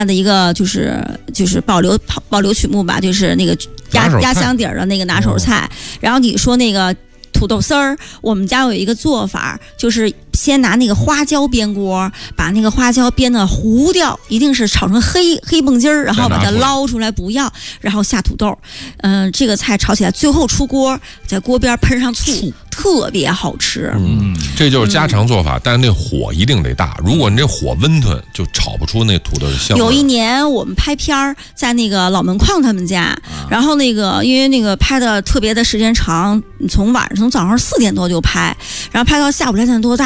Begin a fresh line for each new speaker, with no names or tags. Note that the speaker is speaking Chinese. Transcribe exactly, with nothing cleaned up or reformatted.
的一个就是就是保留保留曲目吧，就是那个压压箱底儿的那个拿手菜。哦、然后你说那个土豆丝儿，我们家有一个做法，就是先拿那个花椒煸锅，把那个花椒煸的糊掉，一定是炒成黑黑蹦筋儿，然后把它捞出来不要，然后下土豆。嗯、呃，这个菜炒起来最后出锅，在锅边喷上醋。醋特别好吃，
嗯，这就是家常做法，嗯、但是那火一定得大。如果你这火温吞，就炒不出那土豆的香味。
有一年我们拍片儿，在那个老门框他们家，啊、然后那个因为那个拍的特别的时间长，从晚上从早上四点多就拍，然后拍到下午两点多大。